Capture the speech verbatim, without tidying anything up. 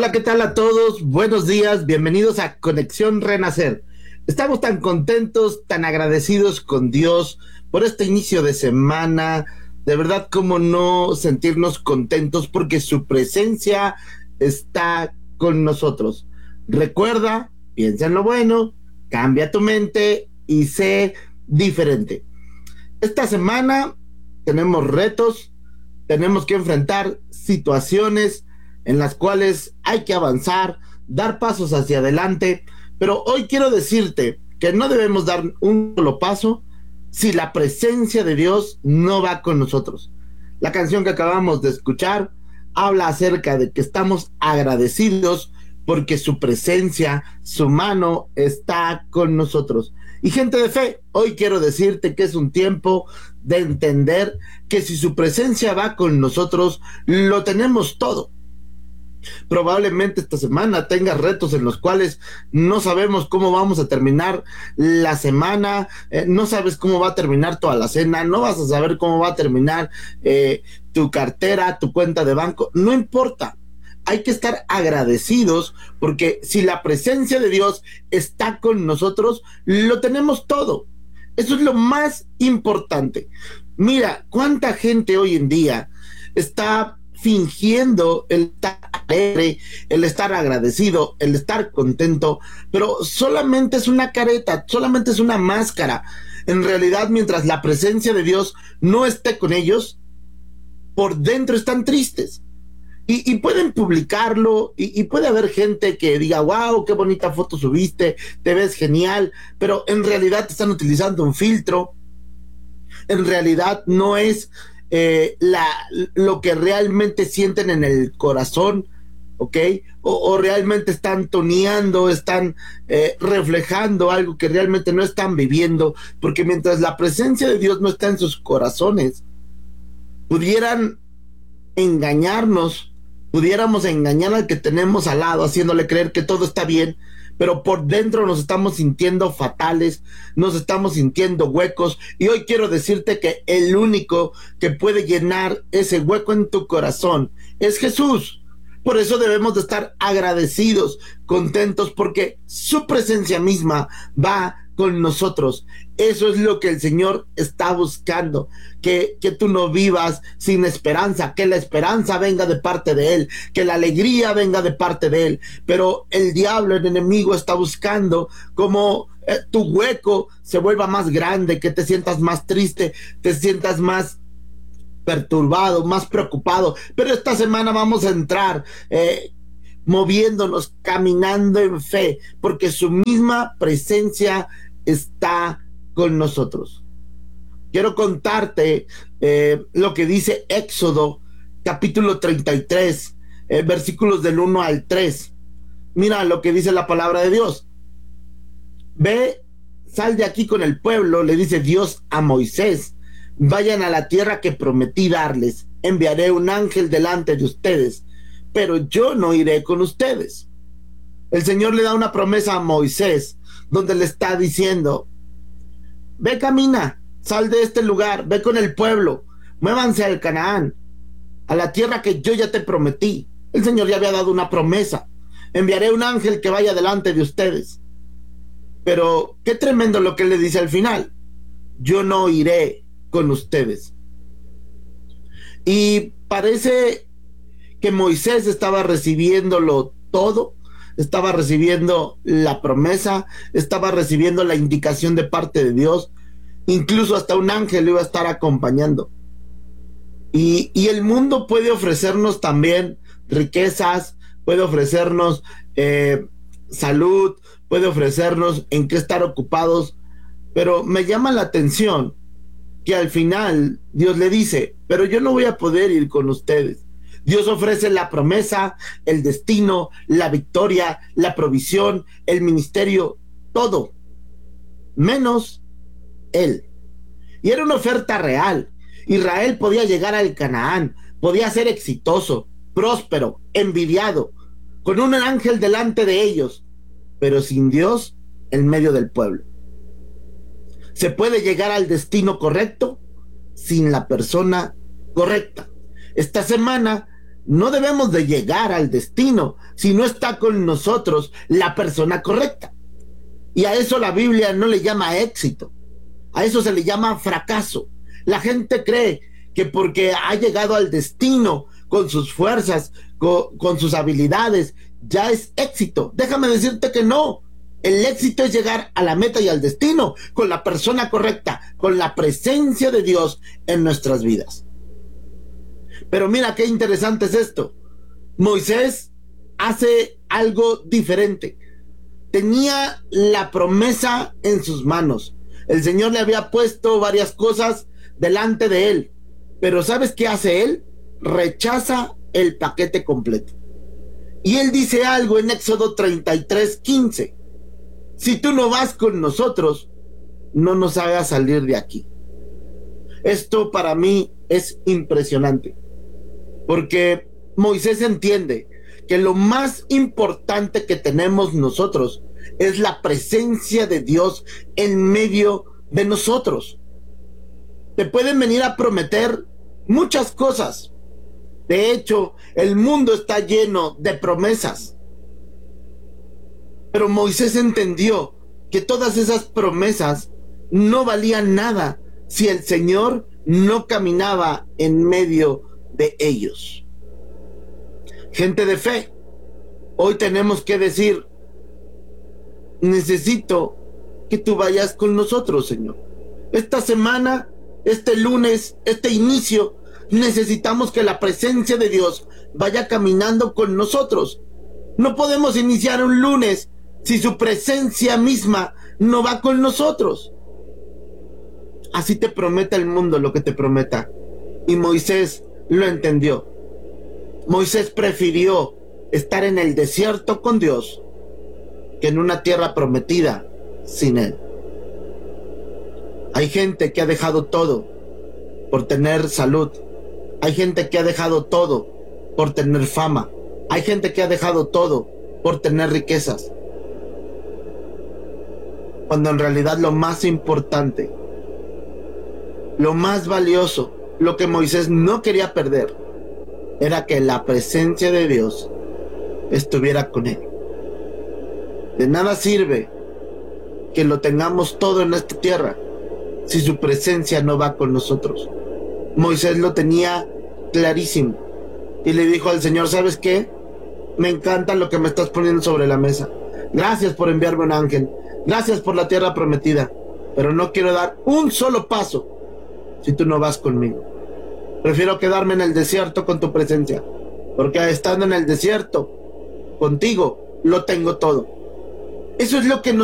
Hola, ¿qué tal a todos? Buenos días, bienvenidos a Conexión Renacer. Estamos tan contentos, tan agradecidos con Dios por este inicio de semana. De verdad, cómo no sentirnos contentos porque su presencia está con nosotros. Recuerda, piensa en lo bueno, cambia tu mente y sé diferente. Esta semana tenemos retos, tenemos que enfrentar situaciones en las cuales hay que avanzar, dar pasos hacia adelante, pero hoy quiero decirte que no debemos dar un solo paso si la presencia de Dios no va con nosotros. La canción que acabamos de escuchar habla acerca de que estamos agradecidos porque su presencia, su mano está con nosotros. Y gente de fe, hoy quiero decirte que es un tiempo de entender que si su presencia va con nosotros, lo tenemos todo. Probablemente esta semana tengas retos en los cuales no sabemos cómo vamos a terminar la semana, eh, no sabes cómo va a terminar tu alacena, no vas a saber cómo va a terminar eh, tu cartera, tu cuenta de banco, no importa. Hay que estar agradecidos porque si la presencia de Dios está con nosotros, lo tenemos todo. Eso es lo más importante. Mira, cuánta gente hoy en día está fingiendo el estar alegre, el estar agradecido, el estar contento, pero solamente es una careta, solamente es una máscara. En realidad, mientras la presencia de Dios no esté con ellos, por dentro están tristes. Y, y pueden publicarlo y, y puede haber gente que diga, wow, qué bonita foto subiste, te ves genial, pero en realidad te están utilizando un filtro. En realidad no es eh, la, lo que realmente sienten en el corazón, ¿ok? O, o realmente están toneando, están eh, reflejando algo que realmente no están viviendo, porque mientras la presencia de Dios no está en sus corazones, pudieran engañarnos, pudiéramos engañar al que tenemos al lado, haciéndole creer que todo está bien, pero por dentro nos estamos sintiendo fatales, nos estamos sintiendo huecos, y hoy quiero decirte que el único que puede llenar ese hueco en tu corazón es Jesús. Por eso debemos de estar agradecidos, contentos, porque su presencia misma va con nosotros. Eso es lo que el Señor está buscando, que, que tú no vivas sin esperanza, que la esperanza venga de parte de Él, que la alegría venga de parte de Él, pero el diablo, el enemigo, está buscando como eh, tu hueco se vuelva más grande, que te sientas más triste, te sientas más perturbado, más preocupado. Pero esta semana vamos a entrar eh, moviéndonos, caminando en fe, porque su misma presencia está con nosotros. Quiero contarte eh, lo que dice Éxodo capítulo treinta y tres, eh, versículos del uno al tres. Mira lo que dice la palabra de Dios. Ve, sal de aquí con el pueblo, le dice Dios a Moisés. Vayan a la tierra que prometí darles. Enviaré un ángel delante de ustedes, pero yo no iré con ustedes. El Señor le da una promesa a Moisés, donde le está diciendo, ve, camina, sal de este lugar, ve con el pueblo, muévanse al Canaán, a la tierra que yo ya te prometí. El Señor ya había dado una promesa. Enviaré un ángel que vaya delante de ustedes. Pero qué tremendo lo que él le dice al final. Yo no iré con ustedes. Y parece que Moisés estaba recibiéndolo todo, estaba recibiendo la promesa, estaba recibiendo la indicación de parte de Dios, incluso hasta un ángel lo iba a estar acompañando. Y, y el mundo puede ofrecernos también riquezas, puede ofrecernos eh, salud, puede ofrecernos en qué estar ocupados, pero me llama la atención que al final Dios le dice, pero yo no voy a poder ir con ustedes. Dios ofrece la promesa, el destino, la victoria, la provisión, el ministerio, todo, menos Él. Y era una oferta real. Israel podía llegar al Canaán, podía ser exitoso, próspero, envidiado, con un ángel delante de ellos, pero sin Dios en medio del pueblo. Se puede llegar al destino correcto sin la persona correcta. Esta semana No debemos de llegar al destino si no está con nosotros la persona correcta. Y a eso la Biblia no le llama éxito. A eso se le llama fracaso. La gente cree que porque ha llegado al destino con sus fuerzas, con, con sus habilidades, ya es éxito. Déjame decirte que no. El éxito es llegar a la meta y al destino con la persona correcta, con la presencia de Dios en nuestras vidas. Pero mira qué interesante es esto. Moisés hace algo diferente. Tenía la promesa en sus manos. El Señor le había puesto varias cosas delante de él. Pero ¿sabes qué hace él? Rechaza el paquete completo. Y él dice algo en Éxodo treinta y tres, quince. Si tú no vas con nosotros, no nos hagas salir de aquí. Esto para mí es impresionante. Porque Moisés entiende que lo más importante que tenemos nosotros es la presencia de Dios en medio de nosotros. Te pueden venir a prometer muchas cosas. De hecho, el mundo está lleno de promesas. Pero Moisés entendió que todas esas promesas no valían nada si el Señor no caminaba en medio de ellos. Gente de fe, hoy tenemos que decir: necesito que tú vayas con nosotros, Señor. Esta semana, este lunes, este inicio, necesitamos que la presencia de Dios vaya caminando con nosotros. No podemos iniciar un lunes si su presencia misma no va con nosotros. Así te prometa el mundo lo que te prometa. Y Moisés lo entendió. Moisés prefirió estar en el desierto con Dios que en una tierra prometida sin él. Hay gente que ha dejado todo por tener salud. Hay gente que ha dejado todo por tener fama. Hay gente que ha dejado todo por tener riquezas. Cuando en realidad lo más importante, lo más valioso, lo que Moisés no quería perder, era que la presencia de Dios estuviera con él. De nada sirve que lo tengamos todo en esta tierra si su presencia no va con nosotros. Moisés lo tenía clarísimo y le dijo al Señor: ¿sabes qué? Me encanta lo que me estás poniendo sobre la mesa. Gracias por enviarme un ángel. Gracias por la tierra prometida. Pero no quiero dar un solo paso si tú no vas conmigo. Prefiero quedarme en el desierto con tu presencia, porque estando en el desierto contigo lo tengo todo. Eso es lo que nos